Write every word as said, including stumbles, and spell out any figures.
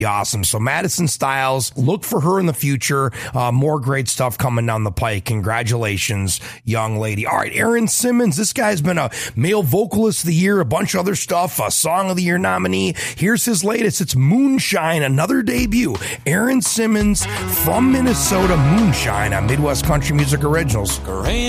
Awesome. So Madison Styles, look for her in the future. Uh, more great stuff coming down the pike. Congratulations, young lady. All right, Aaron Simmons. This guy's been a male vocalist of the year, a bunch of other stuff, a song of the year nominee. Here's his latest. It's Moonshine, another debut. Aaron Simmons from Minnesota, Moonshine on Midwest Country Music Originals.